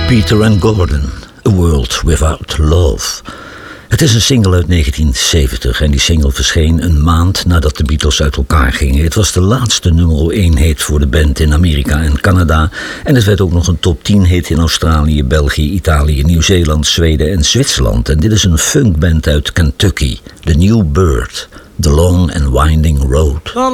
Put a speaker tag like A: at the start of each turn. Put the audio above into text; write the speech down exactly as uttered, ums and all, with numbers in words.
A: Peter and Gordon, A World Without Love. Het is een single uit negentien zeventig en die single verscheen een maand nadat de Beatles uit elkaar gingen. Het was de laatste nummer één hit voor de band in Amerika en Canada. En het werd ook nog een top tien hit in Australië, België, Italië, Nieuw-Zeeland, Zweden en Zwitserland. En dit is een funkband uit Kentucky, The New Bird, The Long and Winding Road.